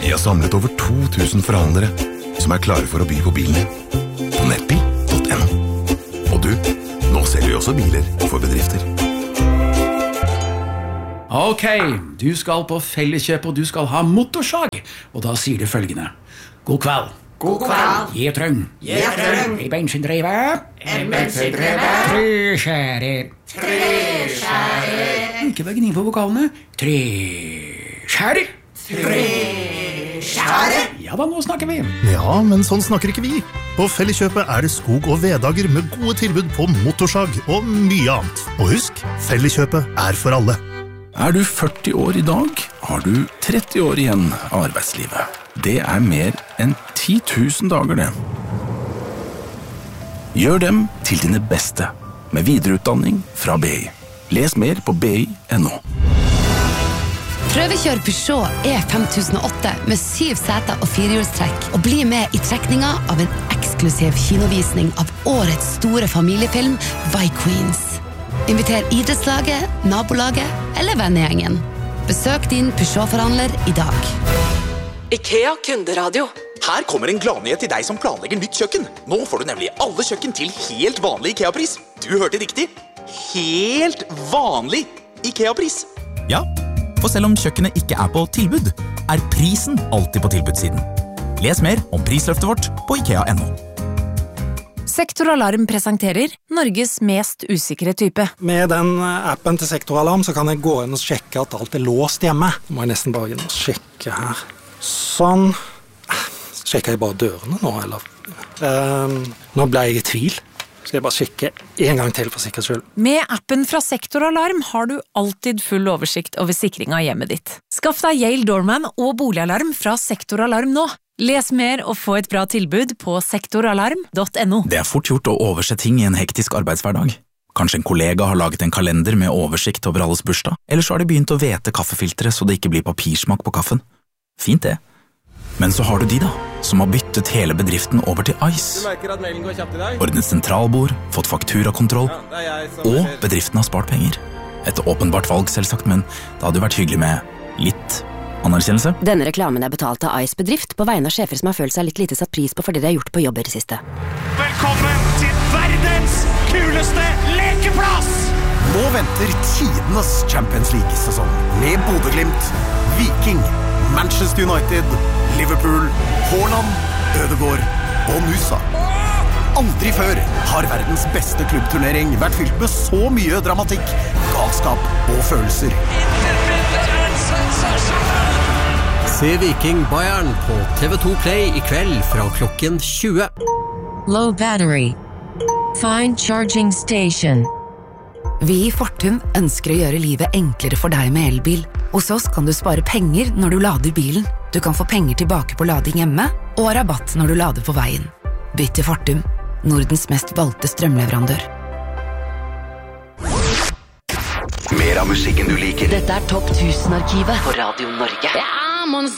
Vi har samlet over 2000 forhandlere som er klare for å by på bilen din på nettbil.no. Og du, nå selger vi også biler for bedrifter. Ok, du skal på Felleskjøp og du skal ha motorsag. Og da sier du følgende. God kveld. God kveld. Gjetrøng. Gjetrøng. I bensindrive. En bensindrive. Treskjære. Treskjære. Ikke bare gni på vokalene. Treskjære. Treskjære. Ja da, nå snakker vi. Ja, men sånn snakker ikke vi. På Felleskjøpet er det skog- og veddager med gode tilbud på motorsag og mye annet. Og husk, Felleskjøpet er for alle. Er du 40 år i dag, har du 30 år igjen av arbeidslivet. Det er mer enn 10 000 dager det. Gjør dem til dine beste, med videreutdanning fra BI. Les mer på BI.no. Prøvekjør Peugeot E5008 med 7 seter og 4-hjulstrekk, og bli med i trekninga av en eksklusiv kinovisning av årets store familiefilm, Vikings. Inviter idrettslaget, nabolaget eller vennegjengen. Besøk din Peugeot-forhandler i dag. IKEA kunderadio. Her kommer en gladnyhet til deg som planlegger nytt kjøkken. Nå får du nemlig alle kjøkken til helt vanlig IKEA-pris. Du hørte riktig. Helt vanlig IKEA-pris. Ja, for selv om kjøkkenet ikke er på tilbud, er prisen alltid på tilbudssiden. Les mer om prisløftet vårt på IKEA.no. Sektoralarm presenterer Norges mest usikre type. Med den appen til Sektoralarm så kan jeg gå inn og sjekke at alt er låst hjemme. Nå må jeg nesten bare inn og sjekke her. Sånn. Sjekker jeg bare dørene nå, eller? Nå ble jeg i tvil. Skal jeg bare sjekke en gang til for sikkerhets skyld. Med appen fra Sektoralarm har du alltid full oversikt over sikring av hjemmet ditt. Skaff deg Yale Doorman og boligalarm fra Sektoralarm nå. Les mer og få et bra tilbud på sektoralarm.no. Det er fort gjort å overse ting i en hektisk arbeidshverdag. Kanskje en kollega har laget en kalender med oversikt over alles bursdag, eller så har de begynt å vete kaffefiltre så det ikke blir papirsmak på kaffen. Fint det. Men så har du de da, som har byttet hele bedriften over til Ice. Du merker at mailen går kjapt i dag? Ordnet sentralbord, fått fakturakontroll, og bedriften har spart penger. Et åpenbart valg selvsagt, men det hadde jo vært hyggelig med litt anerkjennelse. Denne reklamen er betalt av Ice bedrift på vegne av sjefer som har følt seg litt lite satt pris på fordi de har gjort på jobber i siste. Velkommen til verdens kuleste lekeplass! Nå venter tidenes Champions League-sesong med Bodø/Glimt, Viking, Manchester United, Liverpool, Haaland, Ødegaard og Nusa. Aldri før har verdens beste klubbturnering vært fylt med så mye dramatikk, galskap og følelser. Se Viking Bayern på TV2 Play i kveld fra klokken 20. Low battery. Find charging station. Vi i Fortum ønsker å gjøre livet enklere for deg med elbil. Hos oss kan du spare penger når du lader bilen. Du kan få penger tilbake på lading hjemme, og rabatt når du lader på veien. Bytt til Fortum, Nordens mest valgte strømleverandør. Mer av musikken du liker. Dette er Topp 1000-arkivet på Radio Norge. Ja, Måns